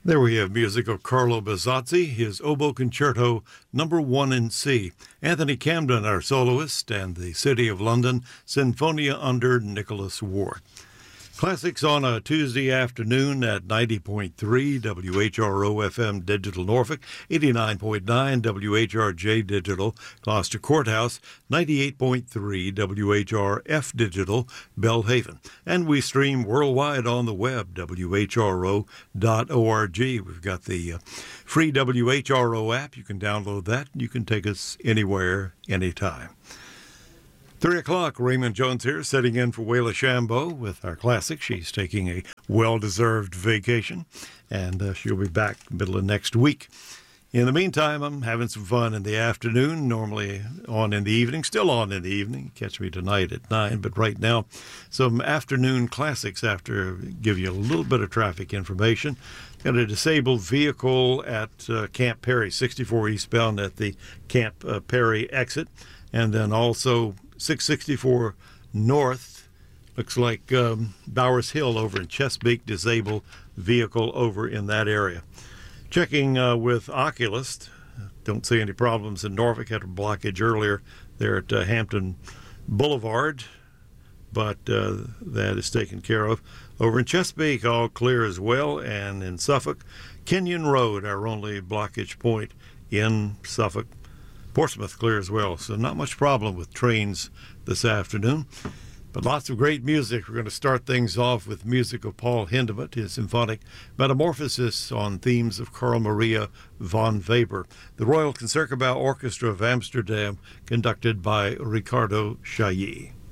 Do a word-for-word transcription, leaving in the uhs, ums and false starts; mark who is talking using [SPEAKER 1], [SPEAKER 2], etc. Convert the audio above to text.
[SPEAKER 1] There we have music of Carlo Bozzazzi, his Oboe Concerto number one in C. Anthony Camden, our soloist, and the City of London Sinfonia under Nicholas Ward. Classics on a Tuesday afternoon at ninety point three W H R O F M Digital Norfolk, eighty-nine point nine W H R J Digital Gloucester Courthouse, ninety-eight point three W H R F Digital Belhaven. And we stream worldwide on the web, W H R O dot org. We've got the uh, free W H R O app. You can download that. You can take us anywhere, anytime. Three o'clock, Raymond Jones here, sitting in for Wayla Shambo with our classic. She's taking a well-deserved vacation, and uh, she'll be back middle of next week. In the meantime, I'm having some fun in the afternoon, normally on in the evening, still on in the evening. Catch me tonight at nine, but right now, some afternoon classics after give you a little bit of traffic information. Got a disabled vehicle at uh, Camp Perry, sixty-four eastbound at the Camp uh, Perry exit, and then also six sixty-four north, looks like um, Bowers Hill over in Chesapeake, disabled vehicle over in that area. Checking uh, with Oculist, don't see any problems in Norfolk. Had a blockage earlier there at uh, Hampton Boulevard, but uh, that is taken care of. Over in Chesapeake, all clear as well, and in Suffolk, Kenyon Road, our only blockage point in Suffolk. Portsmouth clear as well, so not much problem with trains this afternoon. But lots of great music. We're going to start things off with music of Paul Hindemith, his symphonic Metamorphosis on themes of Carl Maria von Weber. The Royal Concertgebouw Orchestra of Amsterdam, conducted by Ricardo Chailly.